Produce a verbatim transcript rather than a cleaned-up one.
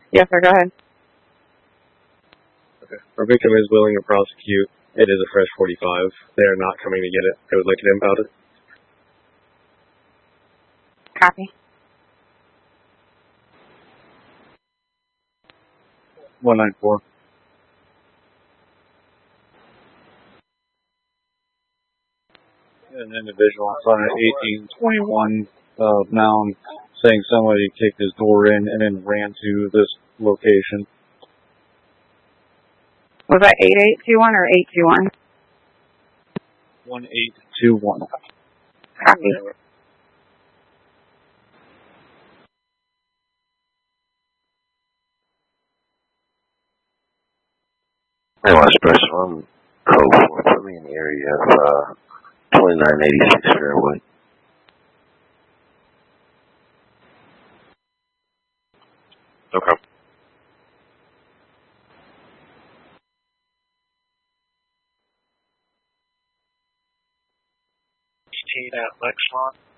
Yes, sir, go ahead. Okay. Our victim is willing to prosecute. It is a fresh forty-five. They are not coming to get it. They would like it impounded. Copy. one nine four. An individual on an eighteen twenty-one uh, Mound saying somebody kicked his door in and then ran to this location. Was that eight eight two one or eight two one? one eight two one. Copy. Anyway, special, I'm code four. Put me in the area of uh, twenty-nine eighty-six Fairway. Okay. eighteen at Lexmont.